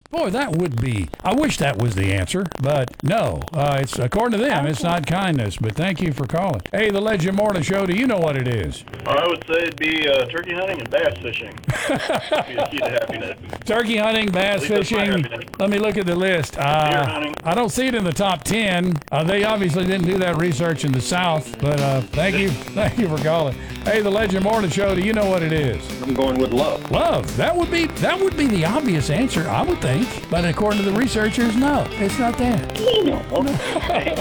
Boy, that would be. I wish that was the answer, but no. It's according to them, it's not kindness. But thank you for calling. Hey, the Legend Morning Show. Do you know what it is? I would say it'd be turkey hunting and bass fishing. Be the key to happiness. Turkey hunting, bass At least that's my fishing. happiness. Let me look at the list. Deer hunting. I don't see it in the top 10. They obviously didn't do that research in the South, but thank you for calling. Hey, the Legend Morning Show. Do you know what it is? I'm going with love. Love. That would be the obvious answer, I would think. But according to the researchers, no, it's not that.